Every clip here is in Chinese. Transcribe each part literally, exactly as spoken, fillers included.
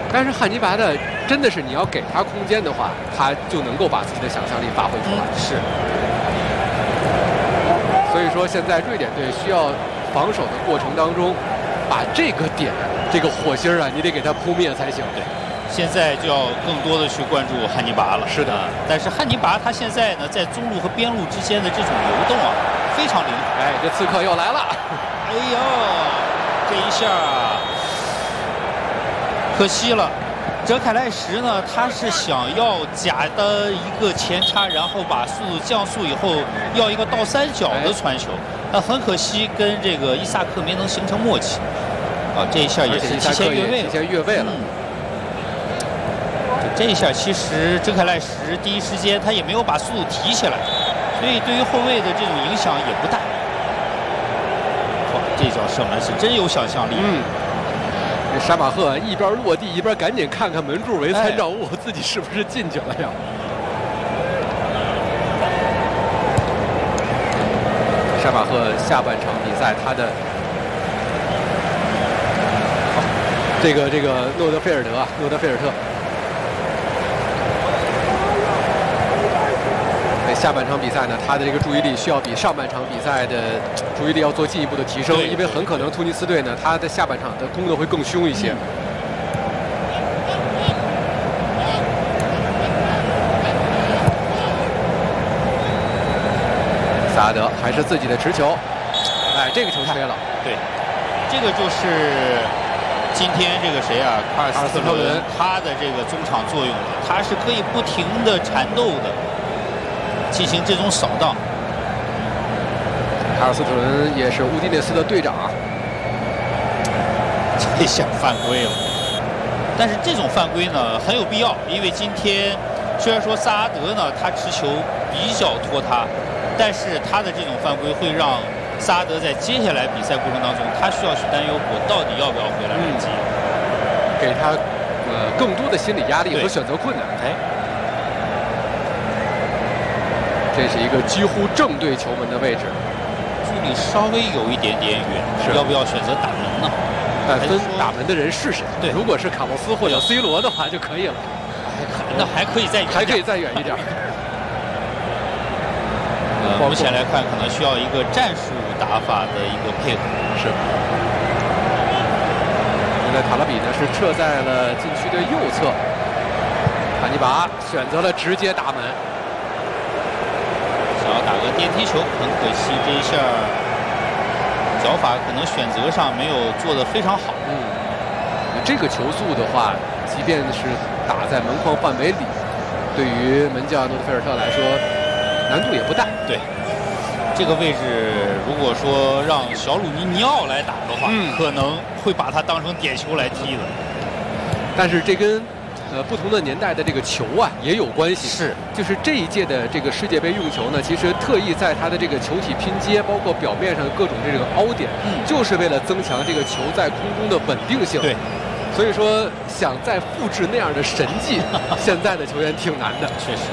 但是汉尼拔的真的是你要给他空间的话，他就能够把自己的想象力发挥出来。 嗯、是。 所以说现在瑞典队需要防守的过程当中，把这个点这个火星啊，你得给他扑灭才行。 对。现在就要更多的去关注汉尼拔了。 是的， 但是汉尼拔他现在呢，在中路和边路之间的这种流动啊，非常灵活。 哎，这刺客又来了！ 哎呦，这一下可惜了。哲凯赖什呢，他是想要假的一个前插，然后把速度降速以后，要一个倒三角的传球。但很可惜，跟这个伊萨克没能形成默契。啊，这一下也是提前越位了。 提前越位了。 嗯这一下其实哲凯赖什第一时间他也没有把速度提起来，所以对于后卫的这种影响也不大。哇，这脚射门是真有想象力。 嗯，这沙马赫一边落地一边赶紧看看门柱为参照物，哎、自己是不是进去了呀？沙马赫下半场比赛他的、哦、这个这个诺德菲尔德啊，诺德菲尔特。下半场比赛呢，他的这个注意力需要比上半场比赛的注意力要做进一步的提升，因为很可能突尼斯队呢，他的下半场的攻的会更凶一些。嗯、萨阿德还是自己的持球，哎，这个球吹了。 对，这个就是今天这个谁啊，卡尔斯特伦他的这个中场作用了，他是可以不停的缠斗的。进行这种扫荡， 卡尔斯特伦也是乌迪内斯的队长啊， 这下犯规了。但是这种犯规呢很有必要，因为今天虽然说萨阿德呢他持球比较拖沓，但是他的这种犯规会让萨阿德在接下来比赛过程当中，他需要去担忧我到底要不要回来反击， 嗯、给他呃更多的心理压力和选择困难。 哎。 这是一个几乎正对球门的位置， 距离稍微有一点点远，要不要选择打门呢？ 但分打门的人是谁？ 对， 如果是卡洛斯或者 C 罗的话就可以了， 那还可以再远， 还可以再远一点。 呃，目前来看，可能需要一个战术打法的一个配合。 是。现在塔拉比呢是撤在了禁区的右侧，汉尼拔选择了直接打门。 想要打个电梯球，很可惜这一下脚法可能选择上没有做得非常好。 嗯，这个球速的话，即便是打在门框范围里，对于门将诺德菲尔特来说难度也不大。 对，这个位置如果说让小鲁尼尼奥来打的话，嗯、可能会把他当成点球来踢的。 但是这跟呃，不同的年代的这个球啊也有关系， 是， 就是这一届的这个世界杯用球呢，其实特意在它的这个球体拼接，包括表面上各种这个凹点，嗯，就是为了增强这个球在空中的稳定性。 对， 所以说想再复制那样的神迹，现在的球员挺难的， 确实。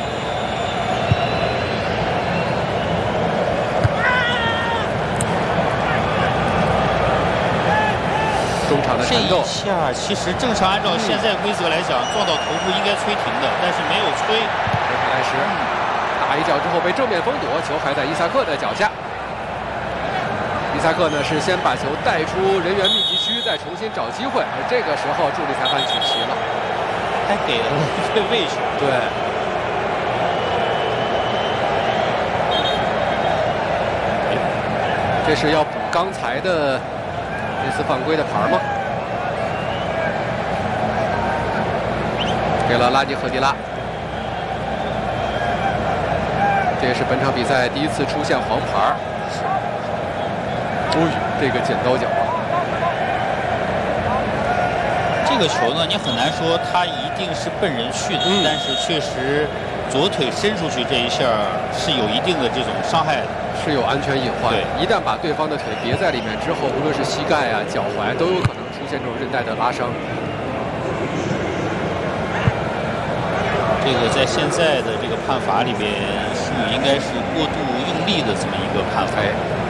中场的缠斗， 这一下其实正常按照现在规则来讲，嗯、撞到头部应该吹停的，但是没有吹。 哲凯赖什打一脚之后被正面封堵，球还在伊萨克的脚下。伊萨克呢是先把球带出人员密集区，再重新找机会。而这个时候助理裁判举旗了， 还给了一个位置。 对。这是要补刚才的这次犯规的牌吗？给了拉尼赫迪拉，这也是本场比赛第一次出现黄牌。哦，这个剪刀脚啊！ 这个球呢，你很难说他一定是奔人去的，嗯、但是确实左腿伸出去这一下是有一定的这种伤害的。 是有安全隐患，对，一旦把对方的腿别在里面之后，无论是膝盖啊、脚踝，都有可能出现这种韧带的拉伤。 这个在现在的这个判罚里边，是应该是过度用力的这么一个判罚。 哎